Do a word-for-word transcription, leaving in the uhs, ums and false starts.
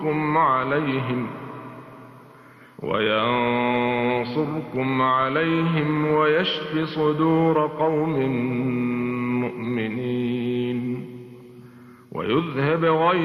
عليهم وينصركم عليهم ويشف صدور قوم مؤمنين ويذهب غيظ